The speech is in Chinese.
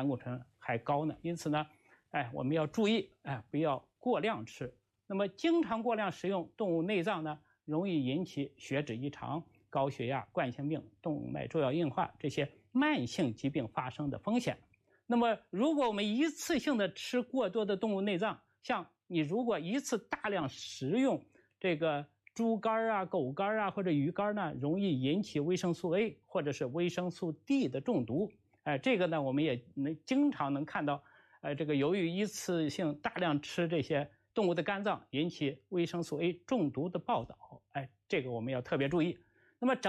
胆固醇还高呢。因此呢，我们要注意，不要过量吃。那么经常过量食用动物内脏呢，容易引起血脂异常、高血压、冠心病、动脉粥样硬化这些慢性疾病发生的风险。那么如果我们一次性的吃过多的动物内脏，像你如果一次大量食用这个猪肝啊、狗肝啊或者鱼肝呢，容易引起维生素 A 或者是维生素 D 的中毒。这个呢我们也经常能看到，这个由于一次性大量吃这些动物的肝脏引起维生素 A 中毒的报道。这个我们要特别注意。那么